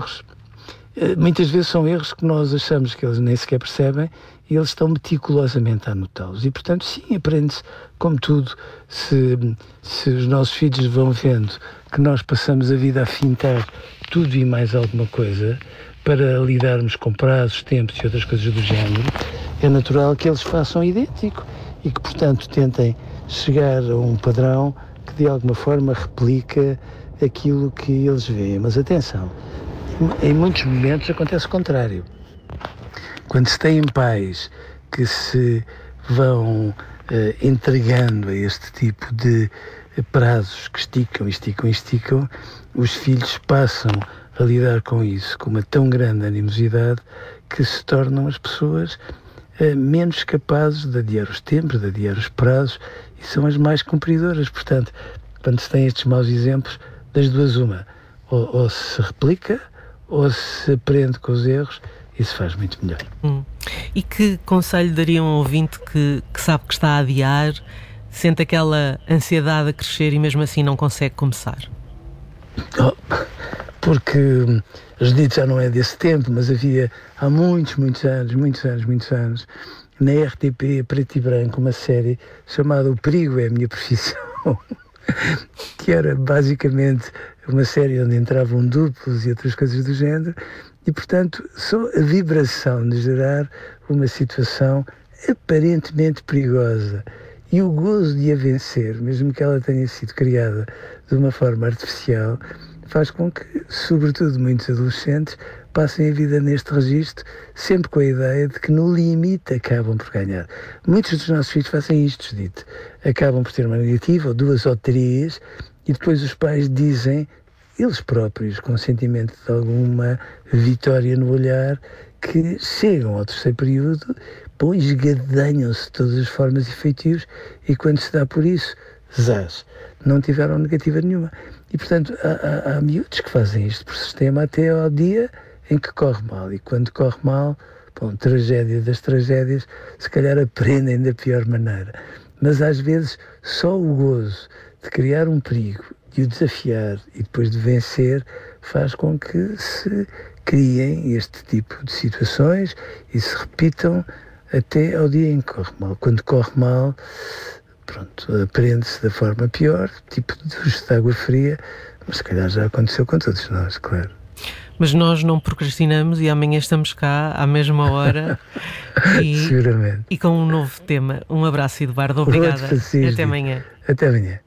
erros, muitas vezes são erros que nós achamos que eles nem sequer percebem e eles estão meticulosamente a anotá-los. E, portanto, sim, aprende-se, como tudo, se os nossos filhos vão vendo que nós passamos a vida a fintar tudo e mais alguma coisa para lidarmos com prazos, tempos e outras coisas do género, é natural que eles façam idêntico e que, portanto, tentem chegar a um padrão que, de alguma forma, replica aquilo que eles veem. Mas, atenção, em muitos momentos acontece o contrário. Quando se têm pais que se vão entregando a este tipo de prazos que esticam, os filhos passam a lidar com isso com uma tão grande animosidade que se tornam as pessoas menos capazes de adiar os tempos, de adiar os prazos, e são as mais cumpridoras. Portanto, quando se tem estes maus exemplos, das duas uma, ou se replica ou se aprende com os erros, e se faz muito melhor. E que conselho daria um ouvinte que sabe que está a adiar, sente aquela ansiedade a crescer e mesmo assim não consegue começar? Porque Judite já não é desse tempo, mas havia há muitos anos, na RTP, preto e branco, uma série chamada O Perigo é a Minha Profissão, que era basicamente uma série onde entravam duplos e outras coisas do género, e, portanto, só a vibração de gerar uma situação aparentemente perigosa e o gozo de a vencer, mesmo que ela tenha sido criada de uma forma artificial, faz com que, sobretudo muitos adolescentes, passem a vida neste registro, sempre com a ideia de que no limite acabam por ganhar. Muitos dos nossos filhos fazem isto, Judite. Acabam por ter uma negativa, ou duas ou três, e depois os pais dizem, eles próprios, com o sentimento de alguma vitória no olhar, que chegam ao terceiro período, esgadanham-se de todas as formas e feitios, e quando se dá por isso, zás, não tiveram negativa nenhuma. E, portanto, há miúdos que fazem isto por sistema até ao dia em que corre mal. E quando corre mal, tragédia das tragédias, se calhar aprendem da pior maneira. Mas às vezes só o gozo de criar um perigo, de o desafiar e depois de vencer, faz com que se criem este tipo de situações e se repitam até ao dia em que corre mal. Quando corre mal, aprende-se da forma pior, tipo de duche de água fria, mas se calhar já aconteceu com todos nós, claro. Mas nós não procrastinamos e amanhã estamos cá à mesma hora Seguramente. E com um novo tema. Um abraço, Eduardo, obrigada. Até amanhã. Até amanhã.